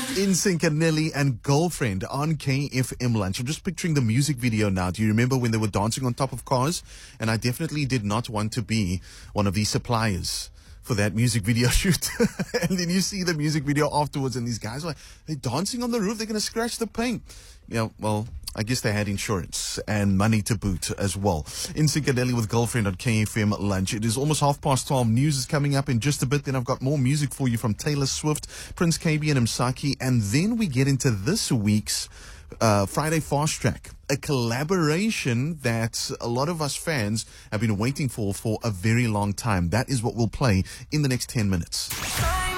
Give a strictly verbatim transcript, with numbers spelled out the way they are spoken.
NSYNC and Nelly and Girlfriend on K F M Lunch. I'm just picturing the music video now. Do you remember when they were dancing on top of cars? And I definitely did not want to be one of these suppliers for that music video shoot. And then you see the music video afterwards and these guys are like, they're dancing on the roof, they're going to scratch the paint. You know, well, I guess they had insurance and money to boot as well. NSYNC and Nelly with Girlfriend on K F M Lunch. It is almost half past twelve. News is coming up in just a bit. Then I've got more music for you from Taylor Swift, Prince Kaybee and Msaki. And then we get into this week's uh, Friday Fast Track, a collaboration that a lot of us fans have been waiting for for a very long time. That is what we'll play in the next ten minutes.